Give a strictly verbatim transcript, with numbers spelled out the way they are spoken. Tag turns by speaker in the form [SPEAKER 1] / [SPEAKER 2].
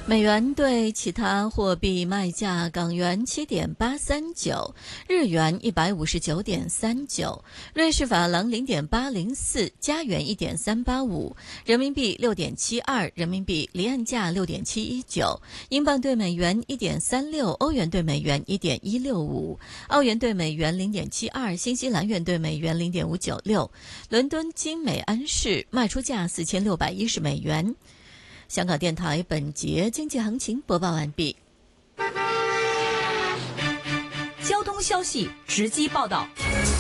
[SPEAKER 1] 美元对其他货币卖价：港元七点八三九，日元一百五十九点三九，瑞士法郎零点八零四，加元一点三八五，人民币六点七二，人民币离岸价六点七一九，英镑对美元一点三六，欧元对美元一点一六五，澳元对美元零点七二，新西兰元对美元零点五九六。伦敦金美安士卖出价四千六百一十美元。香港电台本节经济行情播报完毕。
[SPEAKER 2] 交通消息直击报道。